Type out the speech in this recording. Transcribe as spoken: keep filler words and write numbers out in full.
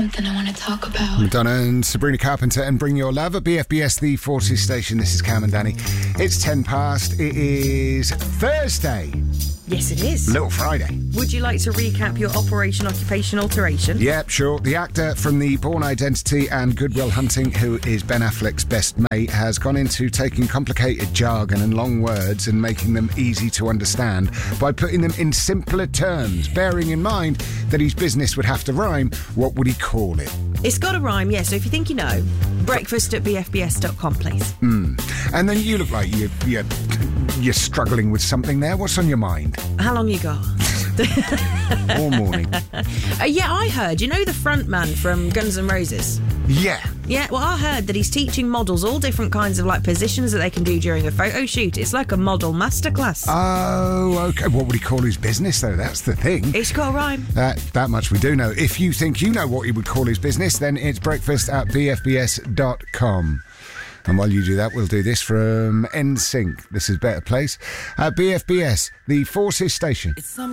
something I want to talk about. Madonna and Sabrina Carpenter and Bring Your Love at B F B S, the Forces station. This is Cam and Danny. It's ten past. It is Thursday. Yes, it is. Little Friday. Would you like to recap your Operation Occupation Alteration? Yep, sure. The actor from The Bourne Identity and Good Will Hunting, who is Ben Affleck's best mate, has gone into taking complicated jargon and long words and making them easy to understand by putting them in simpler terms. Bearing in mind that his business would have to rhyme, what would he call it? It's got a rhyme, yeah, so if you think you know, breakfast at b f b s dot com, please. Mm. And then you look like you're, you're, you're struggling with something there. What's on your mind? How long you got? All morning. Uh, yeah, I heard, you know the front man from Guns N' Roses? Yeah. Yeah, well, I heard that he's teaching models all different kinds of, like, positions that they can do during a photo shoot. It's like a model masterclass. Oh, OK. What would he call his business, though? That's the thing. It's got a rhyme. That, that much we do know. If you think you know what he would call his business, then it's breakfast at b f b s dot com. And while you do that, we'll do this from N Sync. This is Better Place at B F B S, the Forces station. It's some